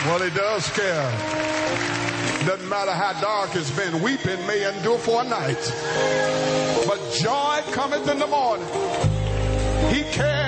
Well, he does care. Doesn't matter how dark it's been. Weeping may endure for a night, but joy cometh in the morning. He cares.